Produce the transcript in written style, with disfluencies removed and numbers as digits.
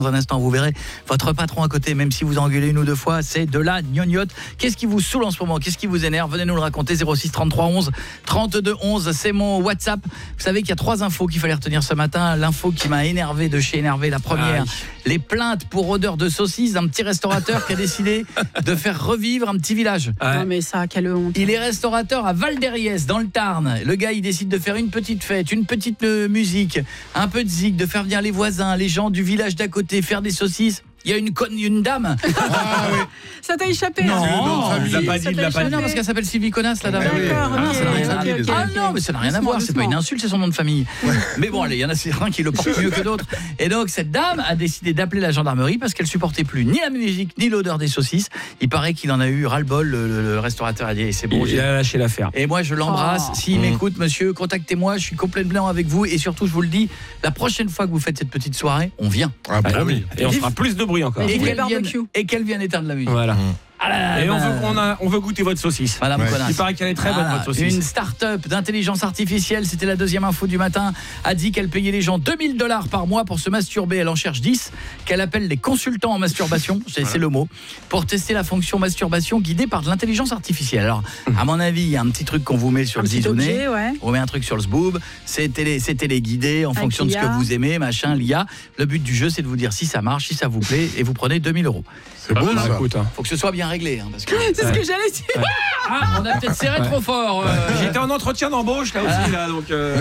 Dans un instant, vous verrez votre patron à côté, même si vous engueulez une ou deux fois, c'est de la gnognotte. Qu'est-ce qui vous saoule en ce moment? Qu'est-ce qui vous énerve? Venez nous le raconter, 06 33 11 32 11, c'est mon WhatsApp. Vous savez qu'il y a 3 infos qu'il fallait retenir ce matin. L'info qui m'a énervé de chez Énervé, la première, les plaintes pour odeur de saucisse d'un petit restaurateur qui a décidé de faire revivre un petit village. Non mais ça, quelle honte. Il est restaurateur à Val-d'Hériès, dans le Tarn. Le gars, il décide de faire une petite fête, une petite musique, un peu de zig, de faire venir les voisins, les gens du village d'à côté, faire des saucisses. Il y a une dame. Ah oui. Ça t'a échappé. Non, il l'a pas dit, il l'a pas dit. Non, parce qu'elle s'appelle Sylvie Connasse, la dame. D'accord, Ah, ça n'a rien à ok, voir. Ah ok. non, mais ça n'a rien à voir, c'est pas une insulte, c'est son nom de famille. Mais bon, allez, il y en a certains qui le portent mieux que d'autres. Et donc cette dame a décidé d'appeler la gendarmerie parce qu'elle supportait plus ni la musique ni l'odeur des saucisses. Il paraît qu'il en a eu ras-le-bol, le restaurateur a dit c'est bon, Il a lâché l'affaire. et moi je l'embrasse. Oh. S'il m'écoute, monsieur, contactez-moi, je suis complètement avec vous. Et surtout, je vous le dis, la prochaine fois que vous faites cette petite soirée, on vient. Ah, promis. Et on fera plus de bruit encore. Et les barbecues. Et qu'elle vienne éteindre la musique. Voilà. Ah là, Et bah, on veut goûter votre saucisse. Madame Ouais. Connasse. Il paraît qu'elle est très bonne, Voilà, votre saucisse. une start-up d'intelligence artificielle, c'était la deuxième info du matin, a dit qu'elle payait les gens $2000 par mois pour se masturber. Elle en cherche 10, qu'elle appelle les consultants en masturbation, c'est le mot, pour tester la fonction masturbation guidée par de l'intelligence artificielle. Alors, à mon avis, il y a un petit truc qu'on vous met sur Un le petit zizounet, objet, ouais. on met un truc sur le zboob, c'est téléguidé en fonction de ce que l'IA. vous aimez, machin, l'IA. Le but du jeu, c'est de vous dire si ça marche, si ça vous plaît, et vous prenez 2000 €. C'est bon Bah, ça. écoute, hein. Faut que ce soit bien réglé, hein, parce que... C'est ce que j'allais dire. Ah, on a peut-être serré trop fort. J'étais en entretien d'embauche là aussi là, donc